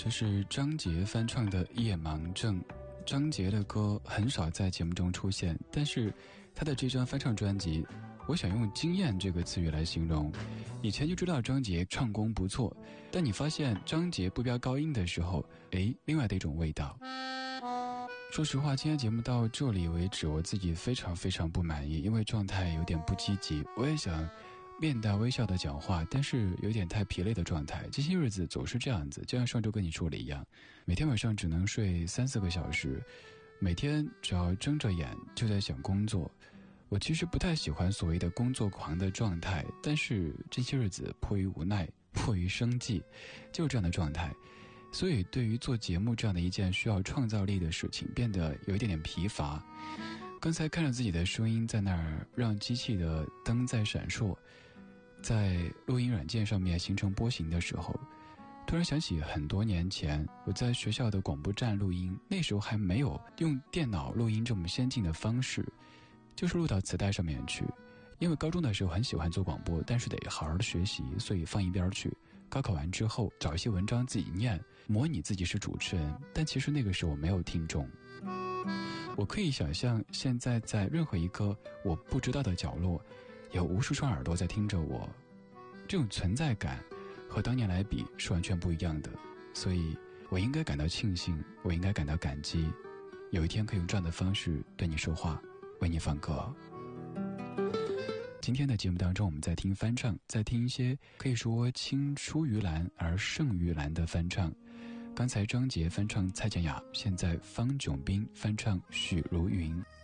这是张杰翻唱的《夜盲症》。张杰的歌很少在节目中出现，但是他的这张翻唱专辑，我想用惊艳这个词语来形容。以前就知道张杰唱功不错，但你发现张杰不飙高音的时候，另外的一种味道。说实话，今天节目到这里为止，我自己非常非常不满意，因为状态有点不积极。我也想面带微笑的讲话，但是有点太疲累的状态。这些日子总是这样子，就像上周跟你说的一样，每天晚上只能睡3-4个小时，每天只要睁着眼就在想工作。我其实不太喜欢所谓的工作狂的状态，但是这些日子迫于无奈，迫于生计，就这样的状态。所以对于做节目这样的一件需要创造力的事情，变得有一点点疲乏。刚才看着自己的声音在那儿让机器的灯在闪烁，在录音软件上面形成波形的时候，突然想起很多年前我在学校的广播站录音，那时候还没有用电脑录音这么先进的方式，就是录到磁带上面去。因为高中的时候很喜欢做广播，但是得好好的学习，所以放一边去。高考完之后找一些文章自己念，模拟自己是主持人，但其实那个时候我没有听众。我可以想象现在在任何一个我不知道的角落，有无数双耳朵在听着我，这种存在感和当年来比是完全不一样的。所以我应该感到庆幸，我应该感到感激，有一天可以用这样的方式对你说话，为你放歌。今天的节目当中，我们在听翻唱，在听一些可以说青出于蓝而胜于蓝的翻唱。刚才张杰翻唱蔡健雅，现在方炯斌翻唱许茹芸。